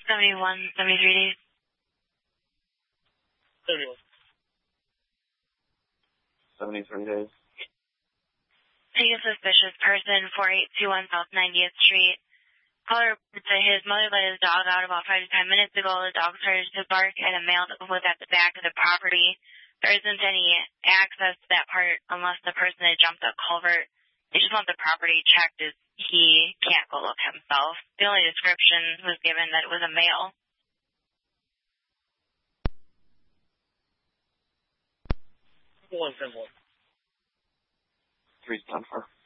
71, 73 days. 71. 73 days. Take a suspicious person, 4821 South 90th Street. Caller reports that his mother let his dog out about 5 to 10 minutes ago. The dog started to bark at a male that was at the back of the property. There isn't any access to that part unless the person had jumped a culvert. They just want the property checked as he can't go look himself. The only description was given that it was a male. 110-4. 310-4.